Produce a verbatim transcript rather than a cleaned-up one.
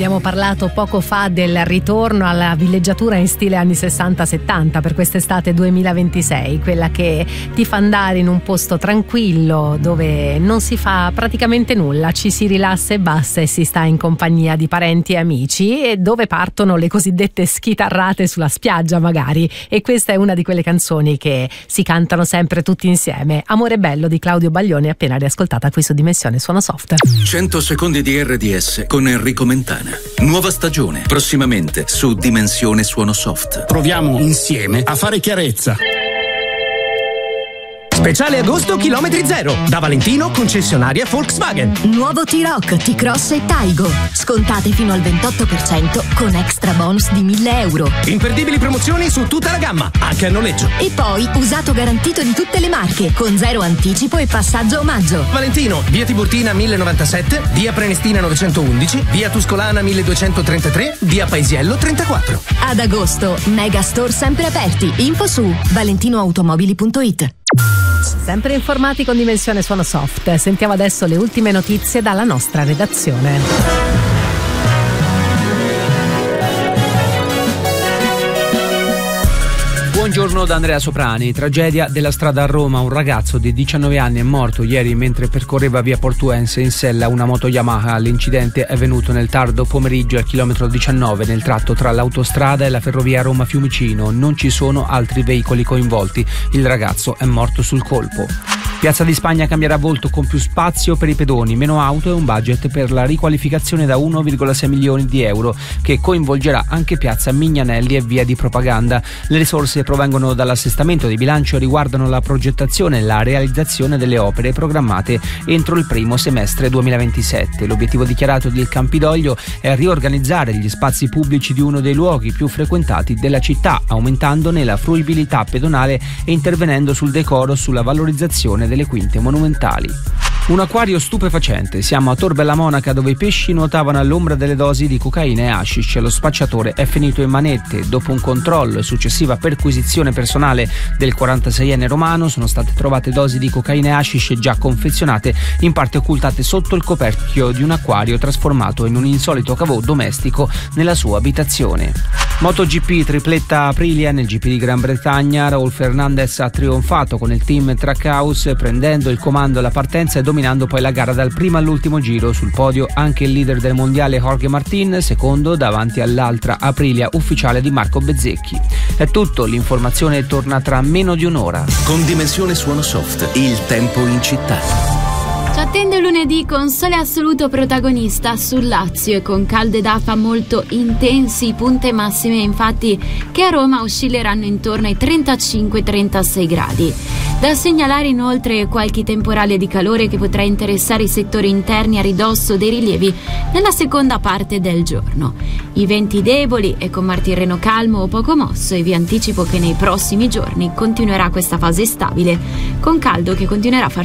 Abbiamo parlato poco fa del ritorno alla villeggiatura in stile anni sessanta settanta per quest'estate duemilaventisei, quella che ti fa andare in un posto tranquillo dove non si fa praticamente nulla, ci si rilassa e basta e si sta in compagnia di parenti e amici, e dove partono le cosiddette schitarrate sulla spiaggia magari. E questa è una di quelle canzoni che si cantano sempre tutti insieme. Amore bello di Claudio Baglioni, appena riascoltata qui su Dimensione Suono Soft. cento secondi di R D S con Enrico Mentana. Nuova stagione, prossimamente su Dimensione Suono Soft. Proviamo insieme a fare chiarezza. Speciale agosto chilometri zero. Da Valentino, concessionaria Volkswagen. Nuovo T-Roc, T-Cross e Taigo. Scontate fino al ventotto per cento con extra bonus di mille euro. Imperdibili promozioni su tutta la gamma, anche a noleggio. E poi usato garantito di tutte le marche, con zero anticipo e passaggio omaggio. Valentino, via Tiburtina mille novantasette, via Prenestina novecentoundici, via Tuscolana milleduecentotrentatré, via Paesiello trentaquattro. Ad agosto, mega store sempre aperti. Info su valentinoautomobili punto it. Sempre informati con Dimensione Suono Soft. Sentiamo adesso le ultime notizie dalla nostra redazione. Buongiorno da Andrea Soprani. Tragedia della strada a Roma. Un ragazzo di diciannove anni è morto ieri mentre percorreva via Portuense in sella una moto Yamaha. L'incidente è avvenuto nel tardo pomeriggio al chilometro diciannove nel tratto tra l'autostrada e la ferrovia Roma-Fiumicino. Non ci sono altri veicoli coinvolti. Il ragazzo è morto sul colpo. Piazza di Spagna cambierà volto con più spazio per i pedoni, meno auto e un budget per la riqualificazione da uno virgola sei milioni di euro che coinvolgerà anche Piazza Mignanelli e via di Propaganda. Le risorse provengono dall'assestamento di bilancio e riguardano la progettazione e la realizzazione delle opere programmate entro il primo semestre duemilaventisette. L'obiettivo dichiarato del Campidoglio è riorganizzare gli spazi pubblici di uno dei luoghi più frequentati della città, aumentandone la fruibilità pedonale e intervenendo sul decoro, sulla valorizzazione delle quinte monumentali. Un acquario stupefacente. Siamo a Tor Bella Monaca, dove i pesci nuotavano all'ombra delle dosi di cocaina e hashish. Lo spacciatore è finito in manette. Dopo un controllo e successiva perquisizione personale del quarantaseienne romano sono state trovate dosi di cocaina e hashish già confezionate, in parte occultate sotto il coperchio di un acquario trasformato in un insolito cavò domestico nella sua abitazione. MotoGP, tripletta Aprilia nel G P di Gran Bretagna. Raul Fernandez ha trionfato con il team Trackhouse, prendendo il comando alla partenza e dominando poi la gara dal primo all'ultimo giro. Sul podio anche il leader del mondiale Jorge Martin, secondo davanti all'altra Aprilia ufficiale di Marco Bezzecchi. È tutto, l'informazione torna tra meno di un'ora. Con Dimensione Suono Soft, il tempo in città. Ci attende lunedì con sole assoluto protagonista sul Lazio e con calde d'afa molto intensi, punte massime infatti che a Roma oscilleranno intorno ai trentacinque trentasei gradi. Da segnalare inoltre qualche temporale di calore che potrà interessare i settori interni a ridosso dei rilievi nella seconda parte del giorno. I venti deboli e con mar Tirreno calmo o poco mosso, e vi anticipo che nei prossimi giorni continuerà questa fase stabile con caldo che continuerà a far